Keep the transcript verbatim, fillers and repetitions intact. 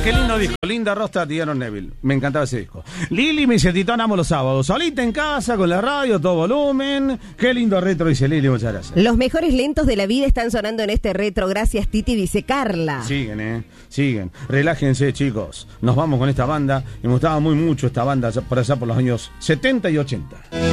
Qué lindo disco, Linda Ronstadt y Aaron Neville. Me encantaba ese disco. Lili me dice, Titán, amo los sábados. Solita en casa, con la radio, todo volumen. Qué lindo retro, dice Lili, muchas gracias. Los mejores lentos de la vida están sonando en este retro. Gracias, Titi, dice Carla. Siguen, eh, siguen. Relájense, chicos. Nos vamos con esta banda. Y me gustaba muy mucho esta banda por allá por los años setenta y ochenta.